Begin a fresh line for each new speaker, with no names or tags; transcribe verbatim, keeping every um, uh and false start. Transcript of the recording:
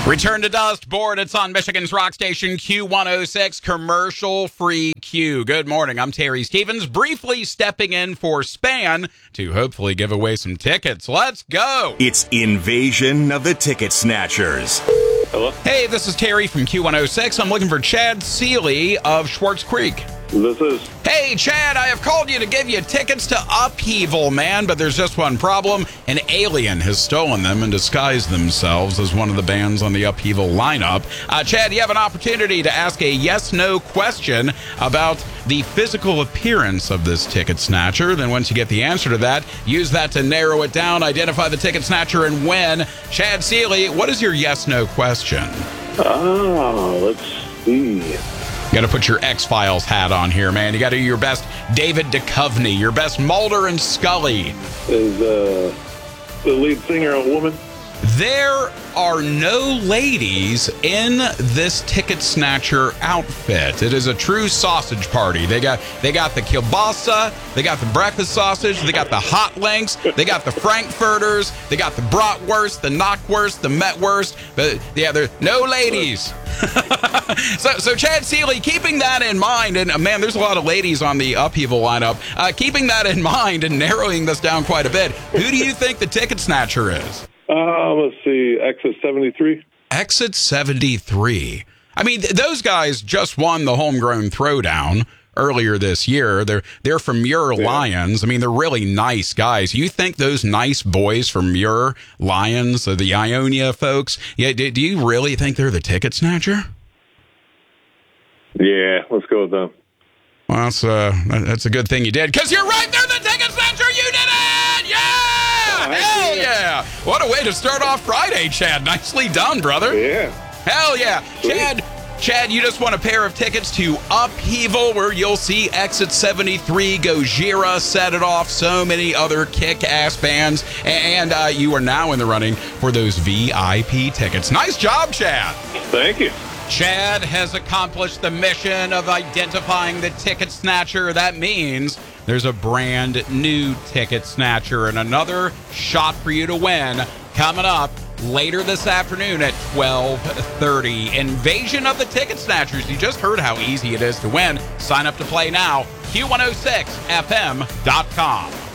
Return to Dust Board. It's on Michigan's rock station Q one oh six, commercial-free Q. Good morning. I'm Terry Stevens, briefly stepping in for Span to hopefully give away some tickets. Let's go.
It's Invasion of the Ticket Snatchers.
Hello?
Hey, this is Terry from Q one oh six. I'm looking for Chad Seeley of Schwartz Creek.
This is.
Hey, Chad, I have called you to give you tickets to Upheaval, man, but there's just one problem. An alien has stolen them and disguised themselves as one of the bands on the Upheaval lineup. Uh, Chad, you have an opportunity to ask a yes-no question about the physical appearance of this ticket snatcher. Then once you get the answer to that, use that to narrow it down, identify the ticket snatcher, and win. Chad Seeley, what is your yes-no question?
Ah, let's see.
You got to put your X-Files hat on here, man. You got to do your best David Duchovny, your best Mulder and Scully.
Is uh, the lead singer a woman?
There are no ladies in this ticket snatcher outfit. It is a true sausage party. They got they got the kielbasa, they got the breakfast sausage, they got the hot links, they got the frankfurters, they got the bratwurst, the knockwurst, the metwurst. But yeah, there no ladies. so, so Chad Seeley, keeping that in mind, and uh, man, there's a lot of ladies on the Upheaval lineup. Uh, keeping that in mind and narrowing this down quite a bit, who do you think the ticket snatcher is?
Uh, let's see, Exit seventy-three.
Exit seventy-three. I mean, th- those guys just won the Homegrown Throwdown earlier this year. They're they're from Muir
Yeah.
Lions. I mean, they're really nice guys. You think those nice boys from Muir Lions, uh, the Ionia folks, yeah, do, do you really think they're the ticket snatcher?
Yeah, let's go with them.
Well, that's, uh, that's a good thing you did, because you're right, they're the ticket snatcher. You did it! Yeah!
Oh,
Hell
yeah.
yeah! What a way to start off Friday, Chad. Nicely done, brother.
Yeah.
Hell yeah.
Sweet.
Chad, Chad, you just won a pair of tickets to Upheaval, where you'll see Exit seventy-three, Gojira, Set It Off, so many other kick-ass bands. And uh, you are now in the running for those V I P tickets. Nice job, Chad.
Thank you.
Chad has accomplished the mission of identifying the ticket snatcher. That means there's a brand new ticket snatcher and another shot for you to win coming up later this afternoon at twelve thirty. Invasion of the Ticket Snatchers. You just heard how easy it is to win. Sign up to play now. Q one oh six F M dot com.